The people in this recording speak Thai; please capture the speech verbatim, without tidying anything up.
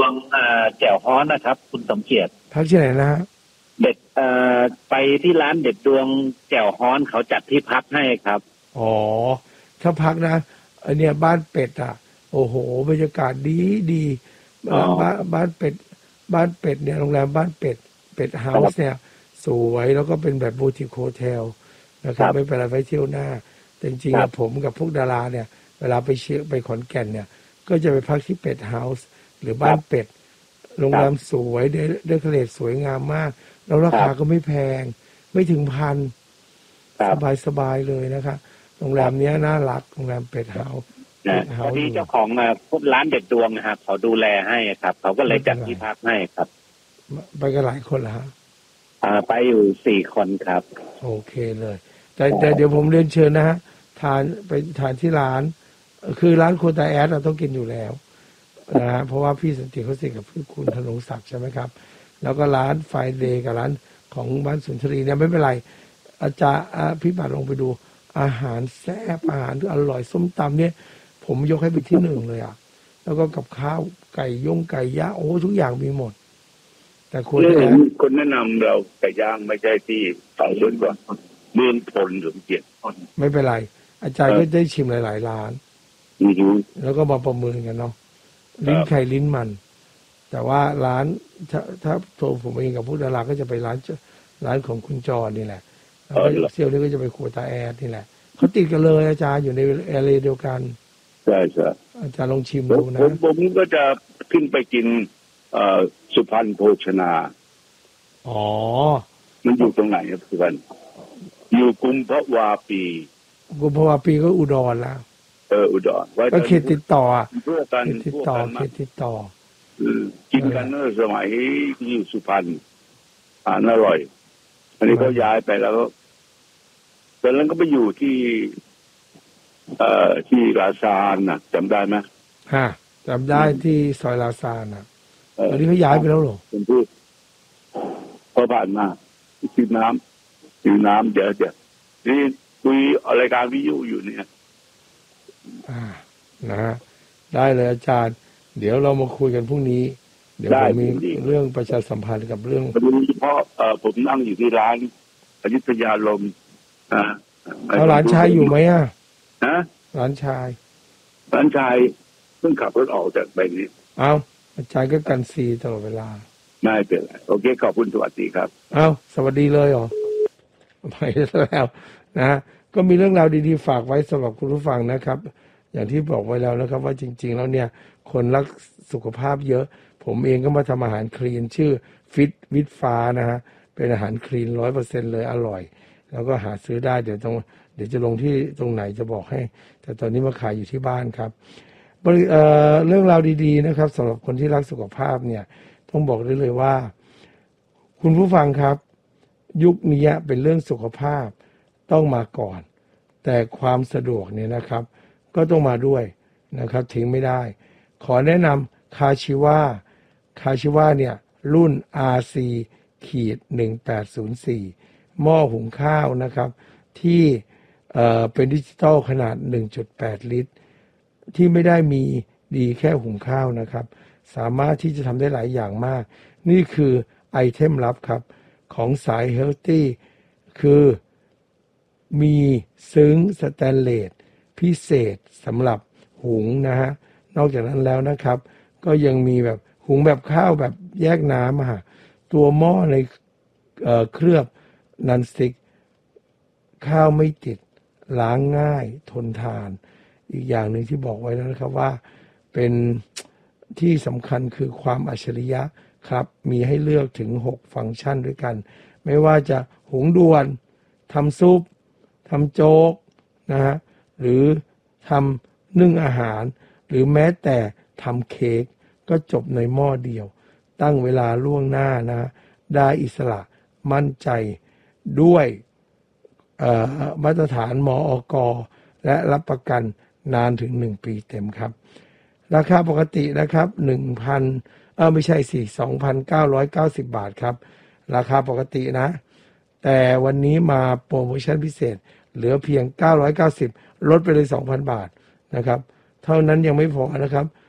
วงแจ่วฮ้อนนะครับคุณสมเกียรติพักที่ไหนนะฮะเด็ดเอ่อไปที่ร้านเด็ดดวงแจ่วฮ้อนเขาจัดที่พักให้ครับอ๋อถ้าพักนะอันเนี้ยบ้านเป็ดอ่ะโอ้โหบรรยากาศดีดีบ้านบ้านเป็ดบ้านเป็ดเนี่ยโรงแรมบ้านเป็ดเป็ดเฮาส์เนี่ยสวยแล้วก็เป็นแบบบูติคโฮเทลนะครับไม่เป็นไรไปเที่ยวหน้าแต่จริงๆผมกับพวกดาราเนี่ยเวลาไปเชียงไปขอนแก่นเนี่ยก็จะไปพักที่เป็ดเฮาส์หรือบ้านเป็ดโรงแรมสวยเดคอเรทสวยงามมากแล้วราคาก็ไม่แพงไม่ถึงพันสบายสบายเลยนะครับโรงแรมนี้น่ารักโรงแรมเป็ดเฮาส์พอดีเจ้าของร้านเด็ดดวงนะครับเขาดูแลให้ครับเขาก็เลยจัดที่พักให้ครับไปกันหลายคนเหรอฮะไปอยู่สี่คนครับโอเคเลยแต่แต่เดี๋ยวผมเรียนเชิญนะฮะทานไปทานที่ร้านคือร้านครัวตาแอดเราต้องกินอยู่แล้วนะฮะเพราะว่าพี่สันติเขาสิกับพี่คุณธนงศักดิ์ใช่ไหมครับแล้วก็ร้านไฟเดย์กับร้านของบ้านสุนทรีเนี่ยไม่เป็นไรอาจารย์พี่บัตรลงไปดูอาหารแซ่บอาหารที่อร่อยส้มตำเนี่ยผมยกให้เป็นที่หนึ่งเลยอ่ะแล้วก็กับข้าวไก่ย่งไก่ย่างโอ้ทุกอย่างมีหมดแต่คนแนะคนแนะนำเราไก่ย่างไม่ใช่ที่ฝั่งนู้นก่อนเมืองพลหรือเกียรติไม่เป็นไรอาจารย์ก็ได้ชิมหลายๆร้านแล้วก็มาประเมินกันเนาะลิ้นไข่ลิ้นมันแต่ว่าร้านถ้าถ้าตัวผมเองกับผู้ดาราก็จะไปร้านร้านของคุณจอนี่แหละแล้วก็เซี่ยวนี่ก็จะไปครัวตาแอดนี่แหละเขาติดกันเลยอาจารย์อยู่ในแอเรียเดียวกันใช่ใช่อาจารย์ลองชิมดูนะผมผมก็จะขึ้นไปกินสุพรรณโภชนาอ๋อมันอยู่ตรงไหนครับสุพรรณอยู่กุมภาวาปีกุมภาวาปีก็อุดรแล้วเอออุดรก็เขตติดต่อเพื่อกันติดต่อเขตติดต่อกินกันเมื่อสมัยที่อยู่สุพรรณอ่านอร่อยอันนี้ก็ย้ายไปแล้วตอนนั้นก็ไปอยู่ที่เอ่อที่ลาซานน่ะจำได้ไหมฮะจำได้ที่ซอยลาซานน่ะตอนนี้เขาย้ายไปแล้วหรอผมพูดพอผ่านมากินน้ำกินน้ำเดี๋ยวเดี๋ยวนี่คุยรายการวิทยุอยู่เนี่ยอ่านะได้เลยอาจารย์เดี๋ยวเรามาคุยกันพรุ่งนี้เดี๋ยวผมมีเรื่องประชาสัมพันธ์กับเรื่องโดยเฉพาะเอ่อผมนั่งอยู่ที่ร้านอยุธยาลมอ่าเอาหลานชายอยู่ไหมอ่ะฮะหลานชายหลานชายเพิ่งขับรถออกจากไปนี้เอาอาจารย์ก็กันซีตลอดเวลาไม่เป็นไรโอเคขอบคุณสวัสดีครับเอาสวัสดีเลยเหรอไปแล้วนะก็มีเรื่องราวดีๆฝากไว้สำหรับคุณผู้ฟังนะครับอย่างที่บอกไว้แล้วนะครับว่าจริงๆแล้วเนี่ยคนรักสุขภาพเยอะผมเองก็มาทำอาหารคลีนชื่อฟิตวิทฟ้านะฮะเป็นอาหารคลีนร้อยเปอร์เซ็นต์เลยอร่อยแล้วก็หาซื้อได้เดี๋ยวต้องเดี๋ยวจะลงที่ตรงไหนจะบอกให้แต่ตอนนี้มาขายอยู่ที่บ้านครับเอ่อเรื่องราวดีๆนะครับสำหรับคนที่รักสุขภาพเนี่ยต้องบอกได้เลยว่าคุณผู้ฟังครับยุคนี้เป็นเรื่องสุขภาพต้องมาก่อนแต่ความสะดวกเนี่ยนะครับก็ต้องมาด้วยนะครับทิ้งไม่ได้ขอแนะนำคาชิวาคาชิวาเนี่ยรุ่น อาร์ ซี หนึ่งแปดศูนย์สี่ หม้อหุงข้าวนะครับที่เอ่อเป็นดิจิตอลขนาด หนึ่งจุดแปด ลิตรที่ไม่ได้มีดีแค่หุงข้าวนะครับสามารถที่จะทำได้หลายอย่างมากนี่คือไอเทมลับครับของสายเฮลตี้คือมีซึ้งสแตนเลสพิเศษสำหรับหุงนะฮะนอกจากนั้นแล้วนะครับก็ยังมีแบบหุงแบบข้าวแบบแยกน้ำอะตัวหม้อในเอ่อเคลือบนันสติกข้าวไม่ติดล้างง่ายทนทานอีกอย่างหนึ่งที่บอกไว้แล้วนะครับว่าเป็นที่สำคัญคือความอัจฉริยะครับมีให้เลือกถึงหกฟังก์ชันด้วยกันไม่ว่าจะหุงด่วนทำซุปทำโจ๊กนะฮะหรือทำนึ่งอาหารหรือแม้แต่ทำเค้กก็จบในหม้อเดียวตั้งเวลาล่วงหน้านะได้อิสระมั่นใจด้วยมาตรฐานมอก.และรับประกันนานถึงหนึ่งปีเต็มครับราคาปกตินะครับ หนึ่งพัน เออไม่ใช่สิ สองพันเก้าร้อยเก้าสิบ บาทครับราคาปกตินะแต่วันนี้มาโปรโมชั่นพิเศษเหลือเพียงเก้าร้อยเก้าสิบลดไปเลย สองพัน บาทนะครับเท่านั้นยังไม่พอนะครับ